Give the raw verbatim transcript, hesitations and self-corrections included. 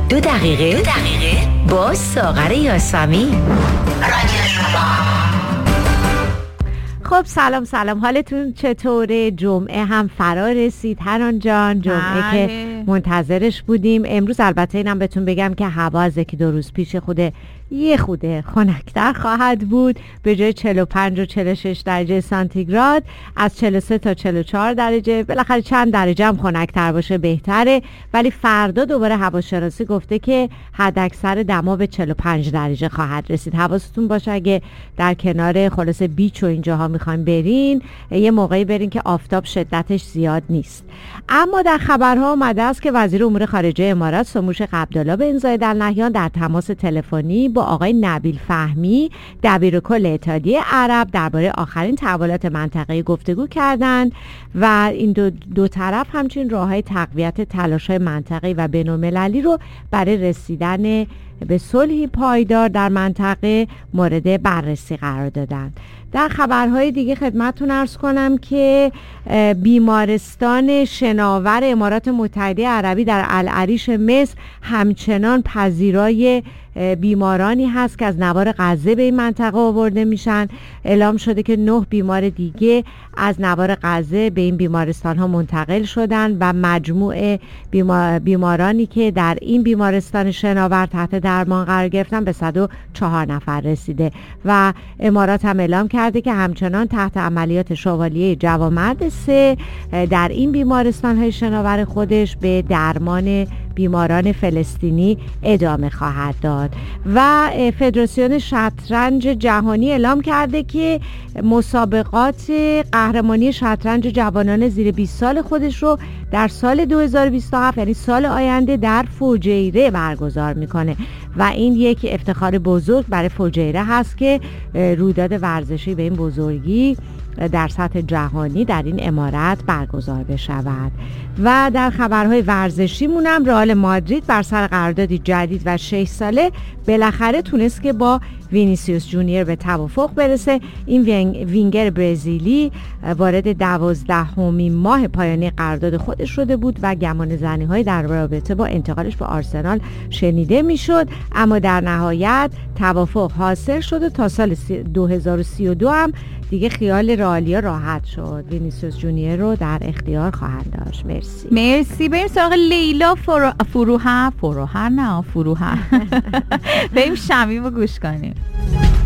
دو دقیقه دو دقیقه با ساغر یاسمی. رادیو شما. خب سلام سلام، حالتون چطوره؟ جمعه هم فرا رسید هران جان، جمعه بله. که منتظرش بودیم. امروز البته اینم بهتون بگم که هوا از یکی دو روز پیش خوده یه خوده خنک‌تر خواهد بود. به جای چهل و پنج و چهل و شش درجه سانتیگراد از چهل و سه تا چهل و چهار درجه، بالاخره چند درجه هم خنک‌تر باشه بهتره. ولی فردا دوباره هواشناسی گفته که حداکثر دما به چهل و پنج درجه خواهد رسید. حواستون باشه اگه در کنار خلاص بیچ و اینجاها میخوایم برین، یه موقعی برین که آفتاب شدتش زیاد نیست. اما در خبرها اومده است که وزیر امور خارجه امارات سموش عبدالله بن زاید ال نهیان در تماس تلفنی با آقای نبیل فهمی دبیرکل اتحادیه عرب درباره آخرین تحولات منطقه‌ای گفتگو کردند و این دو, دو طرف همچنین راه‌های تقویت تلاش‌های منطقه‌ای و بین‌المللی رو برای رسیدن به صلحی پایدار در منطقه مورد بررسی قرار دادند. در خبرهای دیگه خدمتتون عرض کنم که بیمارستان شناور امارات متحده عربی در العریش مصر همچنان پذیرای بیمارانی هست که از نوار غزه به این منطقه آورده میشن. اعلام شده که نه بیمار دیگه از نوار غزه به این بیمارستان ها منتقل شدن و مجموع بیمارانی که در این بیمارستان شناور تحت درمان قرار گرفتن به صد و چهار نفر رسیده و امارات هم اعلام کرده که همچنان تحت عملیات شوالیه جوامرد سه در این بیمارستان های شناور خودش به درمان بیماران فلسطینی ادامه خواهد داد. و فدراسیون شطرنج جهانی اعلام کرده که مسابقات قهرمانی شطرنج جوانان زیر بیست سال خودش رو در سال دو هزار و بیست و هفت یعنی سال آینده در فجیره برگزار میکنه و این یک افتخار بزرگ برای فجیره هست که رویداد ورزشی به این بزرگی در سطح جهانی در این امارت برگزار بشود. و در خبرهای ورزشیمون هم رئال مادرید بر سر قراردادی جدید و شش ساله بالاخره تونست که با وینیسیوس جونیور به توافق برسه. این وینگر برزیلی وارد دوازدهمین ماه پایانی قرارداد خودش شده بود و گمان زنی‌های در رابطه با انتقالش به آرسنال شنیده میشد، اما در نهایت توافق حاصل شد و تا سال دو هزار و سی و دو هم دیگه خیال رئالیا راحت شد. وینیسیوس جونیور رو در اختیار خواهند داشت. مرسی مرسی. بریم سراغ لیلا فرو... فروهر فروهر نه فروهر بریم شمیم رو گوش کنیم.